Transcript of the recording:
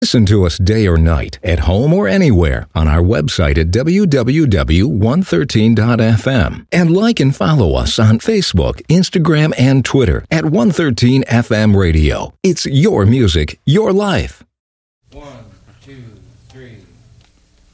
Listen to us day or night, at home or anywhere, on our website at www.113.fm. And like and follow us on Facebook, Instagram, and Twitter at 113 FM Radio. It's your music, your life.